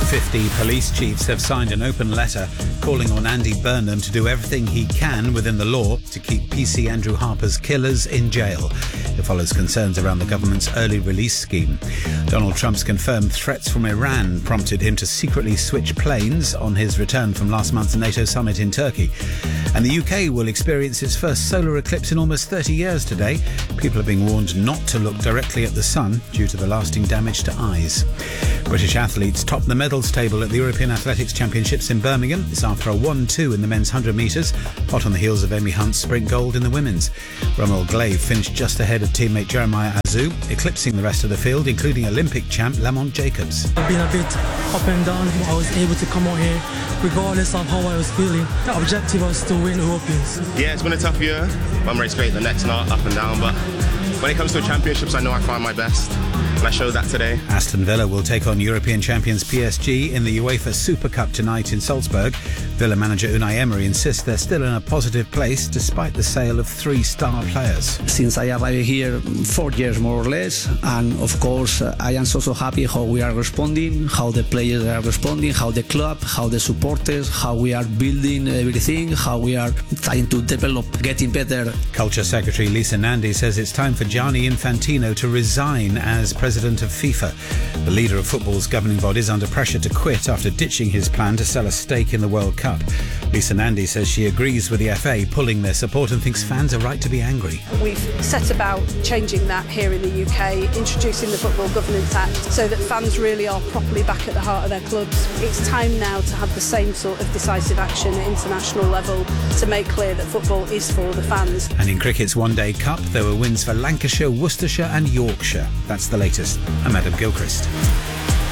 50 police chiefs have signed an open letter calling on Andy Burnham to do everything he can within the law to keep PC Andrew Harper's killers in jail. It follows concerns around the government's early release scheme. Donald Trump's confirmed threats from Iran prompted him to secretly switch planes on his return from last month's NATO summit in Turkey. And the UK will experience its first solar eclipse in almost 30 years today. People are being warned not to look directly at the sun due to the lasting damage to eyes. British athletes top the medals table at the European Athletics Championships in Birmingham. It's after a 1-2 in the men's 100 metres, hot on the heels of Amy Hunt's sprint gold in the women's. Rommel Glave finished just ahead of teammate Jeremiah Azu, eclipsing the rest of the field, including Olympic champ Lamont Jacobs. I've been a bit up and down, but I was able to come out here regardless of how I was feeling. The objective was to win Europeans. Yeah, it's been a tough year. I'm ready to create the next knot, up and down, but when it comes to championships, I know I find my best. And I showed that today. Aston Villa will take on European champions PSG in the UEFA Super Cup tonight in Salzburg. Villa manager Unai Emery insists they're still in a positive place despite the sale of 3 star players. Since I arrived here 4 years more or less, and of course I am so happy how we are responding, how the players are responding, how the club, how the supporters, how we are building everything, how we are trying to develop, getting better. Culture Secretary Lisa Nandy says it's time for Gianni Infantino to resign as president of FIFA. The leader of football's governing body is under pressure to quit after ditching his plan to sell a stake in the World Cup. Lisa Nandy says she agrees with the FA pulling their support and thinks fans are right to be angry. We've set about changing that here in the UK, introducing the Football Governance Act so that fans really are properly back at the heart of their clubs. It's time now to have the same sort of decisive action at international level to make clear that football is for the fans. And in cricket's One Day Cup, there were wins for Lancashire, Worcestershire and Yorkshire. That's the latest. I'm Adam Gilchrist.